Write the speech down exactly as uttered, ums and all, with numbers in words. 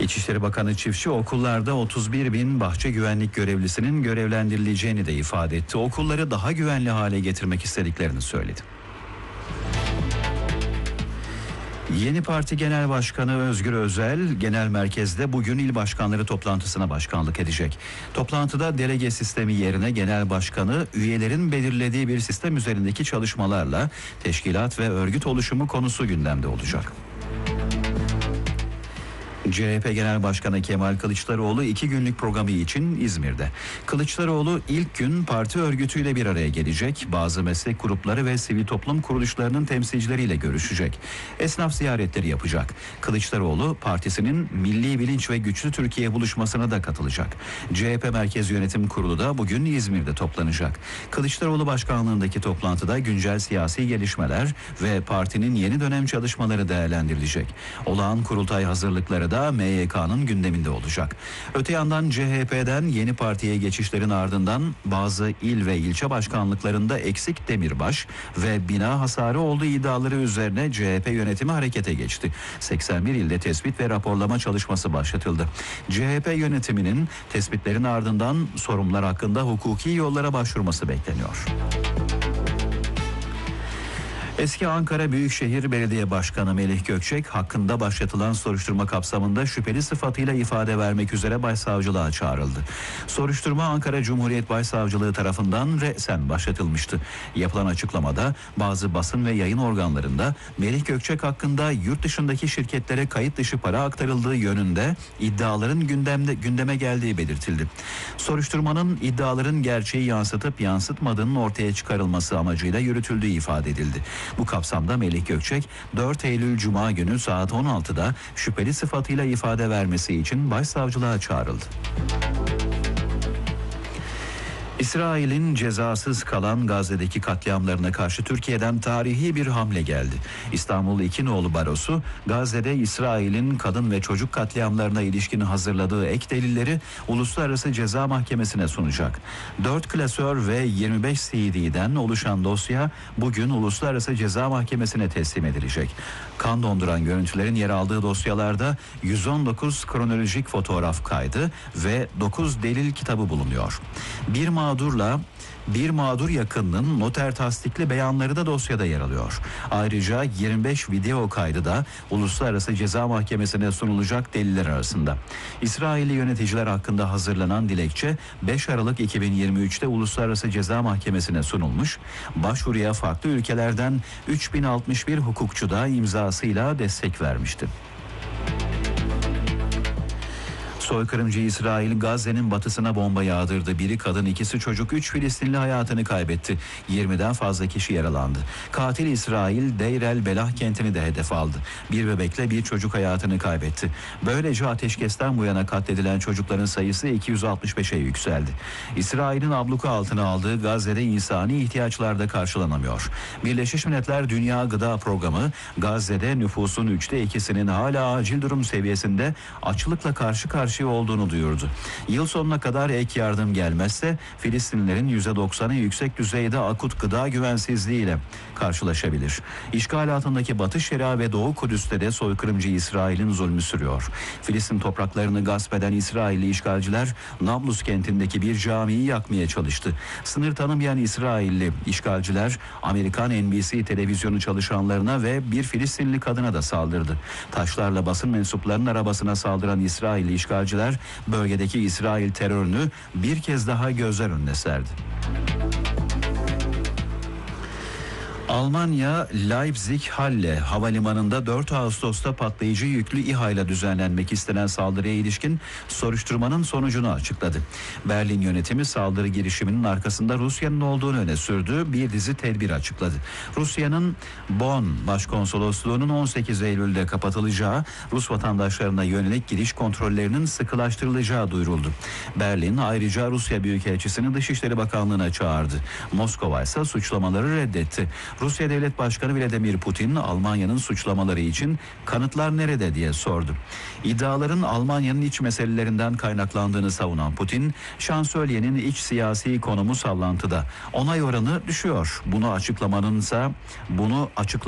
İçişleri Bakanı Çiftçi okullarda otuz bir bin bahçe güvenlik görevlisinin görevlendirileceğini de ifade etti. Okulları daha güvenli hale getirmek istediklerini söyledi. Yeni Parti Genel Başkanı Özgür Özel, genel merkezde bugün il başkanları toplantısına başkanlık edecek. Toplantıda delege sistemi yerine genel başkanı üyelerin belirlediği bir sistem üzerindeki çalışmalarla teşkilat ve örgüt oluşumu konusu gündemde olacak. C H P Genel Başkanı Kemal Kılıçdaroğlu iki günlük programı için İzmir'de. Kılıçdaroğlu ilk gün parti örgütüyle bir araya gelecek, bazı meslek grupları ve sivil toplum kuruluşlarının temsilcileriyle görüşecek. Esnaf ziyaretleri yapacak. Kılıçdaroğlu partisinin Milli Bilinç ve Güçlü Türkiye buluşmasına da katılacak. C H P Merkez Yönetim Kurulu da bugün İzmir'de toplanacak. Kılıçdaroğlu başkanlığındaki toplantıda güncel siyasi gelişmeler ve partinin yeni dönem çalışmaları değerlendirilecek. Olağan kurultay hazırlıkları da M Y K'nın gündeminde olacak. Öte yandan C H P'den yeni partiye geçişlerin ardından bazı il ve ilçe başkanlıklarında eksik demirbaş ve bina hasarı olduğu iddiaları üzerine C H P yönetimi harekete geçti. seksen bir ilde tespit ve raporlama çalışması başlatıldı. C H P yönetiminin tespitlerin ardından sorunlar hakkında hukuki yollara başvurması bekleniyor. Eski Ankara Büyükşehir Belediye Başkanı Melih Gökçek hakkında başlatılan soruşturma kapsamında şüpheli sıfatıyla ifade vermek üzere başsavcılığa çağrıldı. Soruşturma Ankara Cumhuriyet Başsavcılığı tarafından resen başlatılmıştı. Yapılan açıklamada bazı basın ve yayın organlarında Melih Gökçek hakkında yurt dışındaki şirketlere kayıt dışı para aktarıldığı yönünde iddiaların gündemde gündeme geldiği belirtildi. Soruşturmanın iddiaların gerçeği yansıtıp yansıtmadığının ortaya çıkarılması amacıyla yürütüldüğü ifade edildi. Bu kapsamda Melih Gökçek dört Eylül Cuma günü saat on altıda şüpheli sıfatıyla ifade vermesi için başsavcılığa çağrıldı. İsrail'in cezasız kalan Gazze'deki katliamlarına karşı Türkiye'den tarihi bir hamle geldi. İstanbul İki Nolu Barosu, Gazze'de İsrail'in kadın ve çocuk katliamlarına ilişkin hazırladığı ek delilleri Uluslararası Ceza Mahkemesi'ne sunacak. dört klasör ve yirmi beş C D'den oluşan dosya bugün Uluslararası Ceza Mahkemesi'ne teslim edilecek. Kan donduran görüntülerin yer aldığı dosyalarda yüz on dokuz kronolojik fotoğraf kaydı ve dokuz delil kitabı bulunuyor. Bir mağdurla bir mağdur yakınının noter tasdikli beyanları da dosyada yer alıyor. Ayrıca yirmi beş video kaydı da Uluslararası Ceza Mahkemesi'ne sunulacak deliller arasında. İsrailli yöneticiler hakkında hazırlanan dilekçe beş Aralık iki bin yirmi üçte Uluslararası Ceza Mahkemesi'ne sunulmuş. Başvuruya farklı ülkelerden üç bin altmış bir hukukçu da imzasıyla destek vermişti. Soykırımcı İsrail Gazze'nin batısına bomba yağdırdı. Biri kadın, ikisi çocuk, üç Filistinli hayatını kaybetti. yirmiden fazla kişi yaralandı. Katil İsrail Deir el Belah kentini de hedef aldı. Bir bebekle bir çocuk hayatını kaybetti. Böylece ateşkesten bu yana katledilen çocukların sayısı iki yüz altmış beşe yükseldi. İsrail'in abluka altına aldığı Gazze'de insani ihtiyaçlar da karşılanamıyor. Birleşmiş Milletler Dünya Gıda Programı Gazze'de nüfusun üçte ikisinin hala acil durum seviyesinde açlıkla karşı karşıya olduğunu duyurdu. Yıl sonuna kadar ek yardım gelmezse Filistinlilerin yüzde doksanı yüksek düzeyde akut gıda güvensizliğiyle karşılaşabilir. İşgal altındaki Batı Şeria ve Doğu Kudüs'te de soykırımcı İsrail'in zulmü sürüyor. Filistin topraklarını gasp eden İsrailli işgalciler Nablus kentindeki bir camiyi yakmaya çalıştı. Sınır tanımayan İsrailli işgalciler Amerikan N B C televizyonu çalışanlarına ve bir Filistinli kadına da saldırdı. Taşlarla basın mensuplarının arabasına saldıran İsrailli işgalciler bölgedeki İsrail terörünü bir kez daha gözler önüne serdi. Almanya Leipzig-Halle havalimanında dört Ağustos'ta patlayıcı yüklü İHA ile düzenlenmek istenen saldırıya ilişkin soruşturmanın sonucunu açıkladı. Berlin yönetimi saldırı girişiminin arkasında Rusya'nın olduğunu öne sürdüğü bir dizi tedbir açıkladı. Rusya'nın Bonn Başkonsolosluğu'nun on sekiz Eylül'de kapatılacağı, Rus vatandaşlarına yönelik giriş kontrollerinin sıkılaştırılacağı duyuruldu. Berlin ayrıca Rusya Büyükelçisini Dışişleri Bakanlığı'na çağırdı. Moskova ise suçlamaları reddetti. Rusya Devlet Başkanı Vladimir Putin, Almanya'nın suçlamaları için kanıtlar nerede diye sordu. İddiaların Almanya'nın iç meselelerinden kaynaklandığını savunan Putin, şansölyenin iç siyasi konumu sallantıda. Onay oranı düşüyor. Bunu açıklamanınsa bunu açıkla